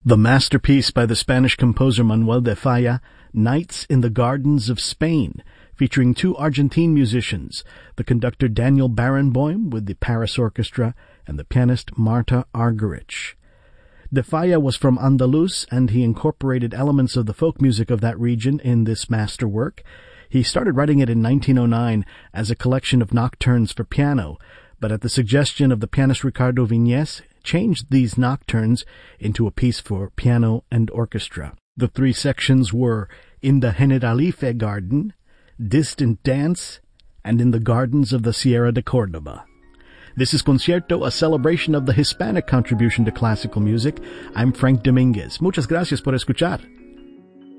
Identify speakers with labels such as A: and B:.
A: The masterpiece by the Spanish composer Manuel de Falla, Nights in the Gardens of Spain, featuring two Argentine musicians, the conductor Daniel Barenboim with the Paris Orchestra and the pianist Marta Argerich. De Falla was from Andalus, and he incorporated elements of the folk music of that region in this masterwork. He started writing it in 1909 as a collection of nocturnes for piano, but at the suggestion of the pianist Ricardo Viñes, changed these nocturnes into a piece for piano and orchestra. The three sections were In the Generalife Garden, Distant Dance, and In the Gardens of the Sierra de Córdoba. This is Concierto, a celebration of the Hispanic contribution to classical music. I'm Frank Dominguez. Muchas gracias por escuchar.